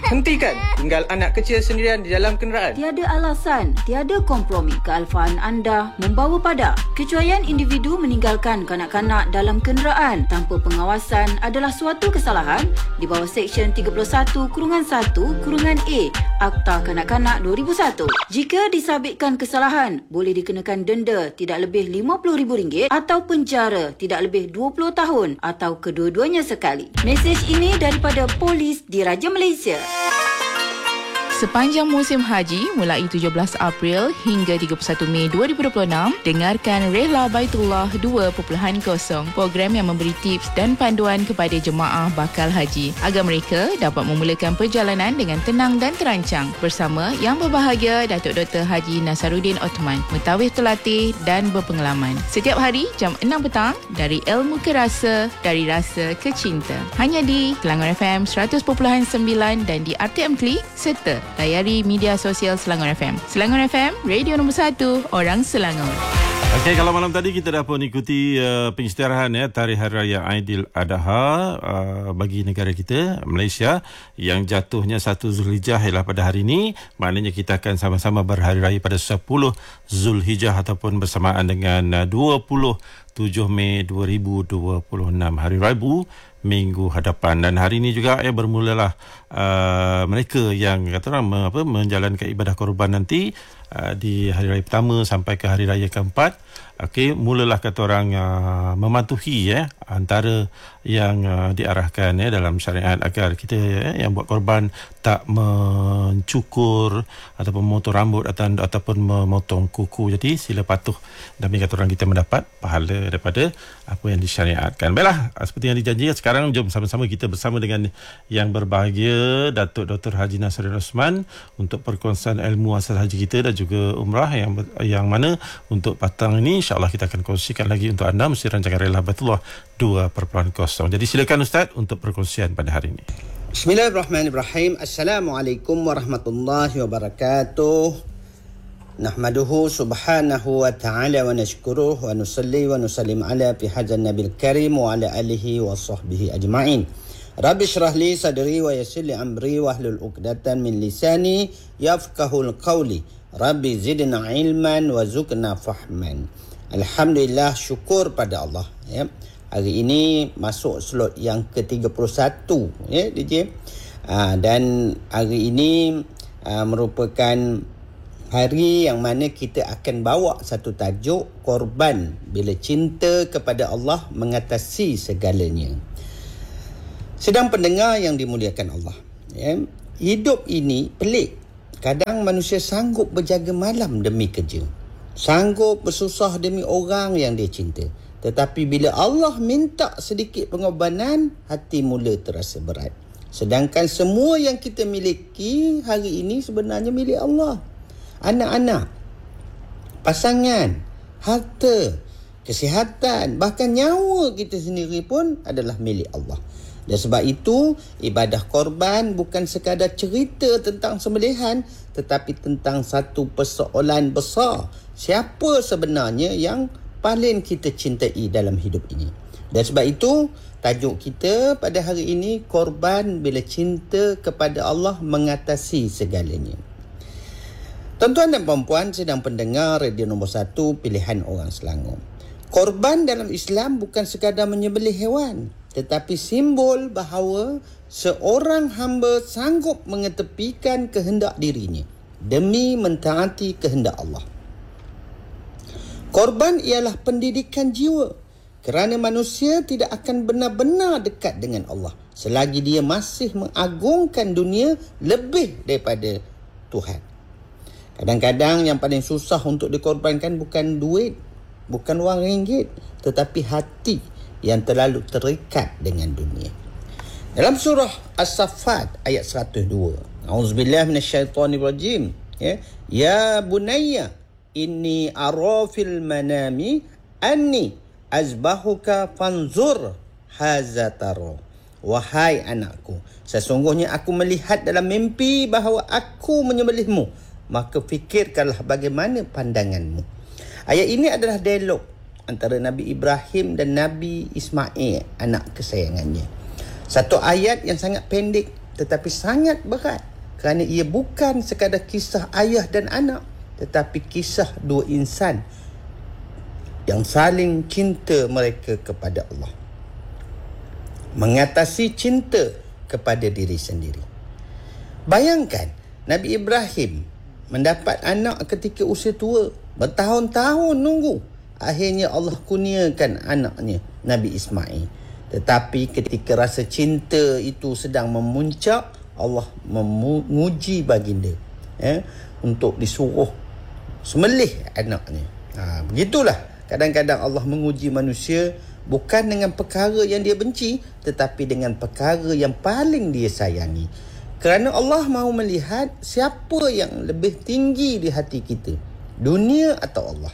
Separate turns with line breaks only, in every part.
Hentikan tinggal anak kecil sendirian di dalam kenderaan.
Tiada alasan, tiada kompromi kealfaan anda membawa pada. Kecuaian individu meninggalkan kanak-kanak dalam kenderaan tanpa pengawasan adalah suatu kesalahan di bawah Seksyen 31/1/A Akta Kanak-Kanak 2001. Jika disabitkan kesalahan, boleh dikenakan denda tidak lebih RM50,000 atau penjara tidak lebih 20 tahun atau kedua-duanya sekali. Mesej ini daripada Polis Diraja Malaysia.
Sepanjang musim haji mulai 17 April hingga 31 Mei 2026, dengarkan Rehla Baitullah 2.0, program yang memberi tips dan panduan kepada jemaah bakal haji agar mereka dapat memulakan perjalanan dengan tenang dan terancang bersama Yang Berbahagia Datuk Dr. Haji Nasaruddin Othman, mentawis terlatih dan berpengalaman. Setiap hari jam 6 petang dari ilmu ke rasa, dari rasa ke cinta. Hanya di Selangor FM 100.9 dan di RTM Klik serta layari media sosial Selangor FM. Selangor FM, radio nombor 1, orang Selangor.
Okey, kalau malam tadi kita dah pun ikuti pengisytiharan Tarikh Hari Raya Aidiladha bagi negara kita, Malaysia, yang jatuhnya 1 Zulhijjah ialah pada hari ini. Maknanya kita akan sama-sama berhari raya pada 10 Zulhijjah ataupun bersamaan dengan 27 Mei 2026, hari Rabu, minggu hadapan. Dan hari ini juga bermulalah mereka yang kata orang menjalankan ibadah korban nanti di hari raya pertama sampai ke hari raya keempat. Okey, mulalah kata orang mematuhi antara yang diarahkan dalam syariat agar kita yang buat korban tak mencukur ataupun memotong rambut ataupun memotong kuku. Jadi sila patuh demi kata orang kita mendapat pahala daripada apa yang disyariatkan. Baiklah, seperti yang dijanjikan, sekarang jom sama-sama kita bersama dengan Yang Berbahagia Datuk Dr. Haji Nasaruddin Othman untuk perkongsian ilmu asal haji kita dan juga umrah yang mana untuk petang ini insya-Allah kita akan kongsikan lagi untuk anda mesti rancangan Rehla Baitullah 2.0. Jadi silakan Ustaz untuk perkongsian pada hari ini.
Bismillahirrahmanirrahim. Assalamualaikum warahmatullahi wabarakatuh. Nahmaduhu subhanahu wa ta'ala wa nashkuruh wa nusalli wa nusallim ala fi hadzal nabil karim wa ala alihi wa sahbihi ajma'in. Rabbi shrah li sadri wa yassir li amri wa hlul 'uqdatan min lisani yafqahul qawli. Rabbi zidna ilman wa zukna fahman. Alhamdulillah, syukur pada Allah Hari ini masuk slot yang ke-31 DJ. Dan hari ini merupakan hari yang mana kita akan bawa satu tajuk, korban bila cinta kepada Allah mengatasi segalanya. Sedang pendengar yang dimuliakan Allah, hidup ini pelik. Kadang manusia sanggup berjaga malam demi kerja, sanggup bersusah demi orang yang dia cinta. Tetapi bila Allah minta sedikit pengorbanan, hati mula terasa berat. Sedangkan semua yang kita miliki hari ini sebenarnya milik Allah. Anak-anak, pasangan, harta, kesihatan, bahkan nyawa kita sendiri pun adalah milik Allah. Dan sebab itu, ibadah korban bukan sekadar cerita tentang sembelihan, tetapi tentang satu persoalan besar. Siapa sebenarnya yang paling kita cintai dalam hidup ini? Dan sebab itu, tajuk kita pada hari ini, korban bila cinta kepada Allah mengatasi segalanya. Tuan-tuan dan puan-puan sedang pendengar radio nombor 1 pilihan orang Selangor. Korban dalam Islam bukan sekadar menyembelih hewan, tetapi simbol bahawa seorang hamba sanggup mengetepikan kehendak dirinya demi mentaati kehendak Allah. Korban ialah pendidikan jiwa, kerana manusia tidak akan benar-benar dekat dengan Allah selagi dia masih mengagungkan dunia lebih daripada Tuhan. Kadang-kadang yang paling susah untuk dikorbankan bukan duit, bukan wang ringgit, tetapi hati yang terlalu terikat dengan dunia. Dalam surah As-Saffat ayat 102, A'udzubillahi minasyaitonirrajim. Ya bunayya inni ara fil manami anni azbahuka fanzur haza tara. Wahai anakku, sesungguhnya aku melihat dalam mimpi bahawa aku menyembelihmu, maka fikirkanlah bagaimana pandanganmu. Ayat ini adalah dialog antara Nabi Ibrahim dan Nabi Ismail, anak kesayangannya. Satu ayat yang sangat pendek tetapi sangat berat kerana ia bukan sekadar kisah ayah dan anak, tetapi kisah dua insan yang saling cinta mereka kepada Allah, mengatasi cinta kepada diri sendiri. Bayangkan Nabi Ibrahim mendapat anak ketika usia tua, bertahun-tahun nunggu. Akhirnya Allah kurniakan anaknya Nabi Ismail. Tetapi ketika rasa cinta itu sedang memuncak, Allah menguji baginda untuk disuruh sembelih anaknya. Begitulah kadang-kadang Allah menguji manusia bukan dengan perkara yang dia benci, tetapi dengan perkara yang paling dia sayangi. Kerana Allah mahu melihat siapa yang lebih tinggi di hati kita, dunia atau Allah.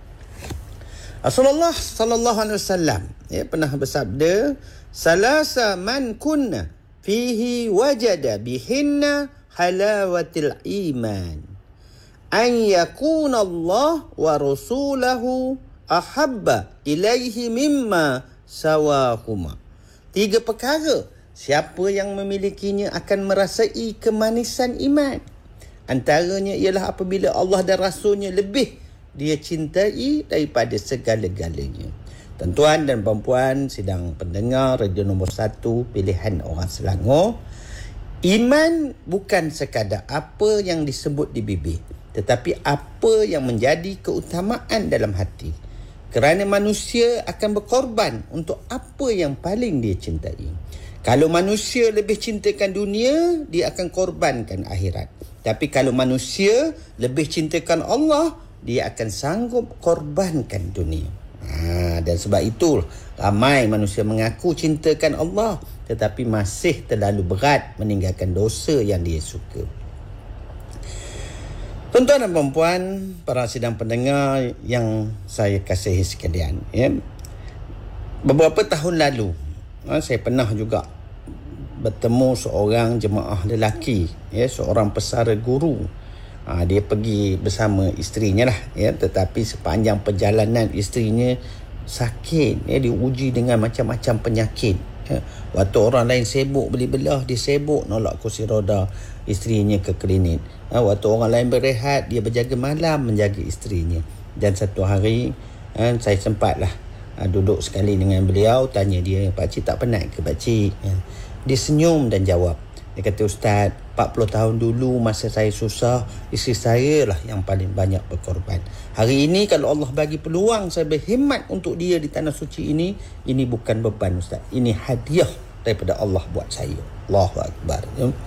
Rasulullah sallallahu alaihi wasallam pernah bersabda, salasa man kunna fihi wajada bihinna halawatil iman, an yakuna Allah wa rasulahu ahabba ilaihi mimma sawahuma. 3 perkara, siapa yang memilikinya akan merasai kemanisan iman. Antaranya ialah apabila Allah dan Rasulnya lebih dia cintai daripada segala-galanya. Tuan-tuan dan puan-puan sidang pendengar radio nombor 1 pilihan orang Selangor, iman bukan sekadar apa yang disebut di bibir, tetapi apa yang menjadi keutamaan dalam hati. Kerana manusia akan berkorban untuk apa yang paling dia cintai. Kalau manusia lebih cintakan dunia, dia akan korbankan akhirat. Tapi kalau manusia lebih cintakan Allah, dia akan sanggup korbankan dunia. Dan sebab itu ramai manusia mengaku cintakan Allah, tetapi masih terlalu berat meninggalkan dosa yang dia suka. Tuan-tuan dan puan-puan, para sidang pendengar yang saya kasihi sekalian, beberapa tahun lalu saya pernah juga bertemu seorang jemaah lelaki, seorang pesara guru. Dia pergi bersama isterinya lah, tetapi sepanjang perjalanan isterinya sakit, diuji dengan macam-macam penyakit. Waktu orang lain sibuk beli belah, dia sibuk nolak kursi roda isterinya ke klinik. Waktu orang lain berehat, dia berjaga malam menjaga isterinya. Dan satu hari saya sempatlah duduk sekali dengan beliau, tanya dia, pakcik tak penat ke pakcik? Dia senyum dan jawab. Dia kata, Ustaz, 40 tahun dulu masa saya susah, isteri saya lah yang paling banyak berkorban. Hari ini kalau Allah bagi peluang saya berkhidmat untuk dia di tanah suci ini bukan beban Ustaz. Ini hadiah daripada Allah buat saya. Allahu Akbar.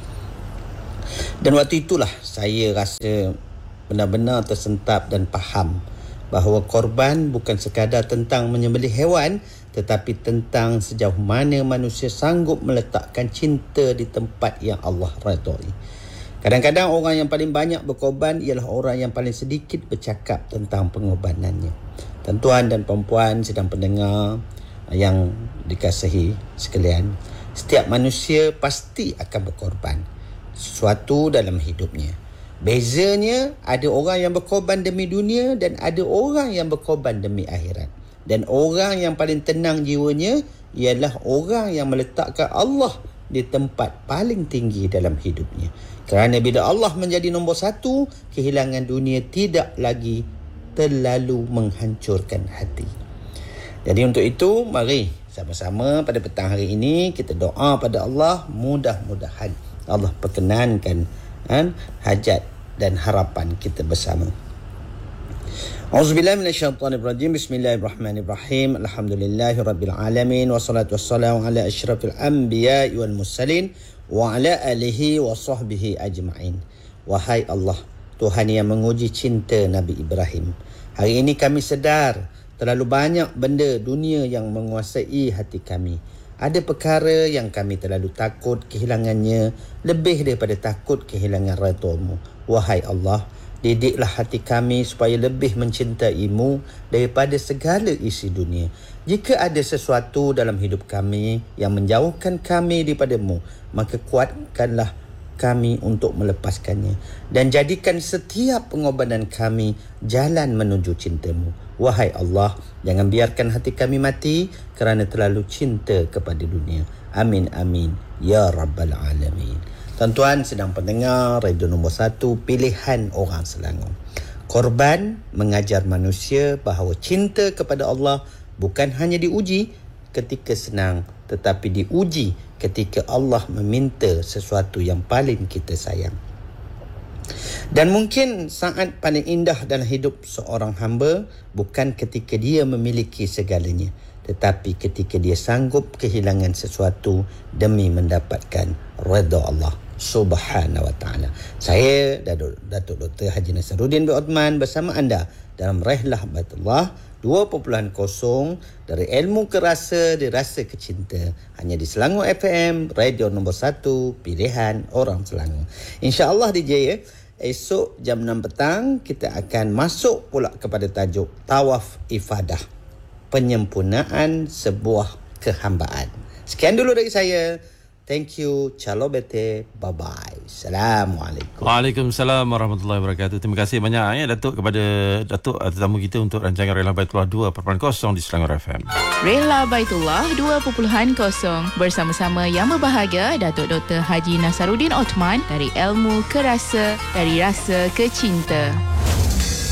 Dan waktu itulah saya rasa benar-benar tersentap dan faham bahawa korban bukan sekadar tentang menyembelih hewan, tetapi tentang sejauh mana manusia sanggup meletakkan cinta di tempat yang Allah redai. Kadang-kadang orang yang paling banyak berkorban ialah orang yang paling sedikit bercakap tentang pengorbanannya. Tuan-tuan dan puan-puan sedang pendengar yang dikasihi sekalian, setiap manusia pasti akan berkorban sesuatu dalam hidupnya. Bezanya, ada orang yang berkorban demi dunia dan ada orang yang berkorban demi akhirat. Dan orang yang paling tenang jiwanya ialah orang yang meletakkan Allah di tempat paling tinggi dalam hidupnya. Kerana bila Allah menjadi nombor 1, kehilangan dunia tidak lagi terlalu menghancurkan hati. Jadi untuk itu, mari sama-sama pada petang hari ini kita doa pada Allah, mudah-mudahan Allah perkenankan hajat dan harapan kita bersama. Auzubillahi minasyaitonirrajim. Bismillahirrahmanirrahim. Alhamdulillahirabbil alamin wassalatu wassalamu ala asyrafil anbiya'i wal mursalin wa ala alihi wa sahbihi ajma'in. Wahai Allah, Tuhan yang menguji cinta Nabi Ibrahim, hari ini kami sedar terlalu banyak benda dunia yang menguasai hati kami. Ada perkara yang kami terlalu takut kehilangannya lebih daripada takut kehilangan redha-Mu. Wahai Allah, didiklah hati kami supaya lebih mencintai-Mu daripada segala isi dunia. Jika ada sesuatu dalam hidup kami yang menjauhkan kami daripada-Mu, maka kuatkanlah kami untuk melepaskannya dan jadikan setiap pengorbanan kami jalan menuju cinta-Mu. Wahai Allah, jangan biarkan hati kami mati kerana terlalu cinta kepada dunia. Amin amin ya rabbal alamin. Tuan-tuan sedang pendengar radio nombor 1 Pilihan Orang Selangor. Korban mengajar manusia bahawa cinta kepada Allah bukan hanya diuji ketika senang, tetapi diuji ketika Allah meminta sesuatu yang paling kita sayang. Dan mungkin saat paling indah dalam hidup seorang hamba bukan ketika dia memiliki segalanya, tetapi ketika dia sanggup kehilangan sesuatu demi mendapatkan redha Allah Subhanahu wa ta'ala. Saya Datuk Dr. Haji Nasaruddin bin Uthman bersama anda dalam Rehlah Baitullah 2.0 dari ilmu ke rasa, dirasa ke cinta, hanya di Selangor FM, radio nombor 1 Pilihan Orang Selangor. InsyaAllah DJ ya, esok jam 6 petang kita akan masuk pula kepada tajuk Tawaf Ifadah, penyempurnaan sebuah kehambaan. Sekian dulu dari saya. Thank you. Ciao bete. Bye-bye. Assalamualaikum.
Waalaikumsalam warahmatullahi wabarakatuh. Terima kasih banyak ya Datuk kepada Datuk tetamu kita untuk rancangan Rehlah Baitullah 2.0 di Selangor FM.
Rehlah Baitullah 2.0 bersama-sama yang berbahagia Datuk Dr. Haji Nasaruddin Othman dari ilmu ke rasa, dari rasa ke cinta.